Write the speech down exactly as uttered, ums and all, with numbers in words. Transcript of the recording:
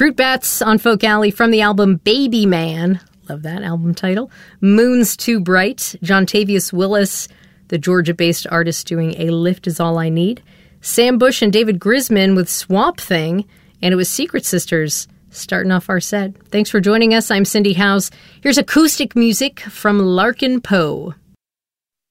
Fruit Bats on Folk Alley from the album Baby Man. Love that album title. Moon's Too Bright. John Tavius Willis, the Georgia-based artist, doing A Lift Is All I Need. Sam Bush and David Grisman with Swamp Thing. And it was Secret Sisters starting off our set. Thanks for joining us. I'm Cindy Howes. Here's acoustic music from Larkin Poe.